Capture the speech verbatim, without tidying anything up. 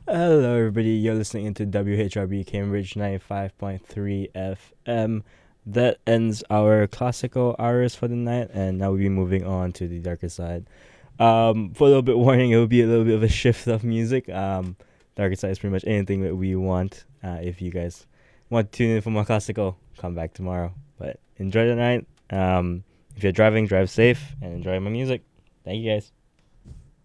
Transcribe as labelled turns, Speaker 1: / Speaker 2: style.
Speaker 1: Hello, everybody. You're listening into W H R B Cambridge ninety-five point three F M. That ends our classical hours for the night, and now we'll be moving on to the darker side. Um, for a little bit warning, it will be a little bit of a shift of music. Um, darker side is pretty much anything that we want. Uh, if you guys want to tune in for more classical, come back tomorrow. But enjoy the night. Um, if you're driving, drive safe and enjoy my music. Thank you, guys.